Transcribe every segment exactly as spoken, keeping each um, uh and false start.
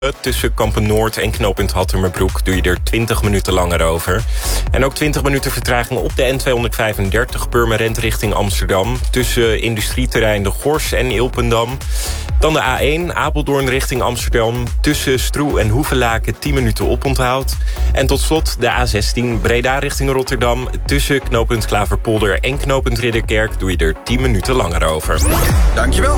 Tussen Kampen Noord en knooppunt Hattemerbroek doe je er twintig minuten langer over. En ook twintig minuten vertraging op de N tweehonderdvijfendertig Purmerend richting Amsterdam. Tussen industrieterrein De Gors en Ilpendam. Dan de A één Apeldoorn richting Amsterdam. Tussen Stroe en Hoevelaken tien minuten oponthoud. En tot slot de A zestien Breda richting Rotterdam. Tussen knooppunt Klaverpolder en knooppunt Ridderkerk doe je er tien minuten langer over. Dankjewel.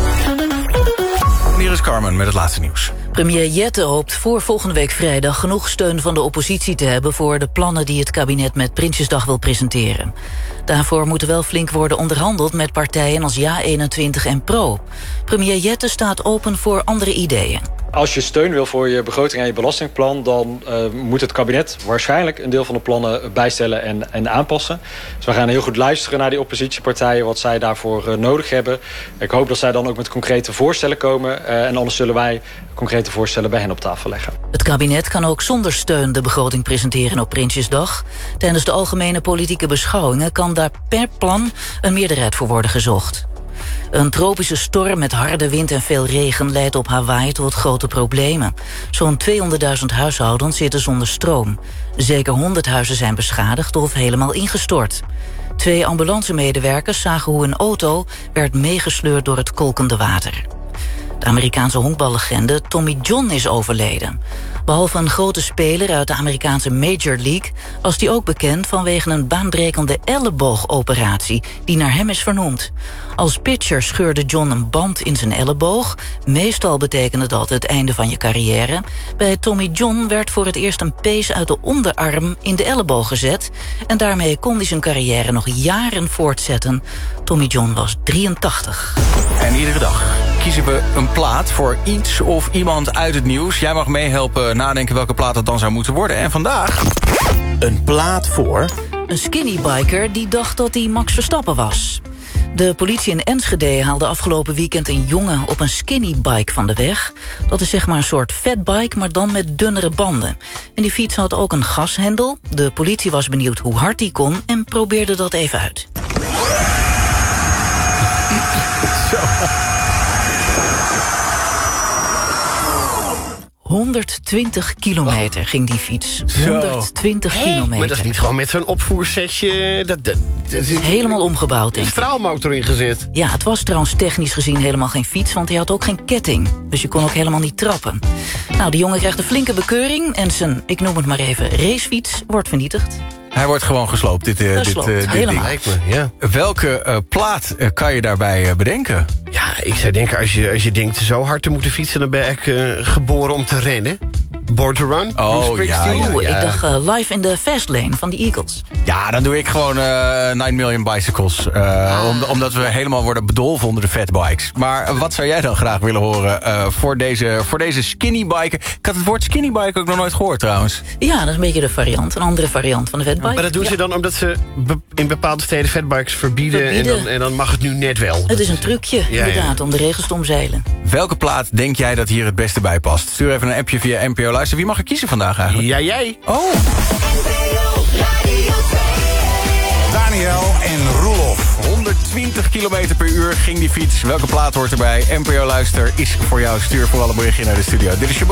Hier is Carmen met het laatste nieuws. Premier Jette hoopt voor volgende week vrijdag genoeg steun van de oppositie te hebben voor de plannen die het kabinet met Prinsjesdag wil presenteren. Daarvoor moet er wel flink worden onderhandeld met partijen als Ja eenentwintig en Pro. Premier Jette staat open voor andere ideeën. Als je steun wil voor je begroting en je belastingplan, dan uh, moet het kabinet waarschijnlijk een deel van de plannen bijstellen en, en aanpassen. Dus we gaan heel goed luisteren naar die oppositiepartijen, wat zij daarvoor uh, nodig hebben. Ik hoop dat zij dan ook met concrete voorstellen komen. Uh, en anders zullen wij concrete voorstellen bij hen op tafel leggen. Het kabinet kan ook zonder steun de begroting presenteren op Prinsjesdag. Tijdens de algemene politieke beschouwingen kan daar per plan een meerderheid voor worden gezocht. Een tropische storm met harde wind en veel regen leidt op Hawaii tot grote problemen. Zo'n tweehonderdduizend huishoudens zitten zonder stroom. Zeker honderd huizen zijn beschadigd of helemaal ingestort. Twee ambulancemedewerkers zagen hoe een auto werd meegesleurd door het kolkende water. De Amerikaanse honkballegende Tommy John is overleden. Behalve een grote speler uit de Amerikaanse Major League was hij ook bekend vanwege een baanbrekende elleboogoperatie die naar hem is vernoemd. Als pitcher scheurde John een band in zijn elleboog. Meestal betekende dat het einde van je carrière. Bij Tommy John werd voor het eerst een pees uit de onderarm in de elleboog gezet. En daarmee kon hij zijn carrière nog jaren voortzetten. Tommy John was drieëntachtig. En iedere dag kiezen we een plaat voor iets of iemand uit het nieuws. Jij mag meehelpen nadenken welke plaat het dan zou moeten worden. En vandaag een plaat voor een skinnybiker die dacht dat hij Max Verstappen was. De politie in Enschede haalde afgelopen weekend een jongen op een skinnybike van de weg. Dat is zeg maar een soort fatbike, maar dan met dunnere banden. En die fiets had ook een gashendel. De politie was benieuwd hoe hard die kon en probeerde dat even uit. Zo. honderdtwintig kilometer ging die fiets. honderdtwintig Hé, kilometer. maar dat is niet gewoon met zo'n opvoersetje. Dat, dat, dat is helemaal omgebouwd, denk een ik. straalmotor ingezet. Ja, het was trouwens technisch gezien helemaal geen fiets, want hij had ook geen ketting. Dus je kon ook helemaal niet trappen. Nou, de jongen krijgt een flinke bekeuring en zijn, ik noem het maar even, racefiets wordt vernietigd. Hij wordt gewoon gesloopt, dit, uh, gesloopt, dit, uh, dit helemaal. ding. Lijkt me, ja. Welke uh, plaat uh, kan je daarbij uh, bedenken? Ja, ik zou denken, als je, als je denkt zo hard te moeten fietsen, dan ben ik uh, geboren om te rennen. Born to Run. Oh, Bruce Springsteen. ja, ja. Oeh, ik dacht uh, live in de fast lane van de Eagles. Ja, dan doe ik gewoon uh, nine million Bicycles. Uh, Ah. om, omdat we helemaal worden bedolven onder de fatbikes. Maar uh, wat zou jij dan graag willen horen uh, voor, deze, voor deze skinnybiker? Ik had het woord skinnybiker ook nog nooit gehoord trouwens. Ja, dat is een beetje de variant, een andere variant van de fatbike. Maar dat doen ja. ze dan omdat ze be- in bepaalde steden fatbikes verbieden, Verbieden. En, dan, en dan mag het nu net wel. Het is een trucje, ja. inderdaad, om de regels te omzeilen. Welke plaat denk jij dat hier het beste bij past? Stuur even een appje via N P O Luister. Wie mag er kiezen vandaag eigenlijk? Ja, jij. Oh. Daniel en Roelof. honderdtwintig kilometer per uur ging die fiets. Welke plaat hoort erbij? N P O Luister is voor jou. Stuur vooral een berichtje naar de studio. Dit is je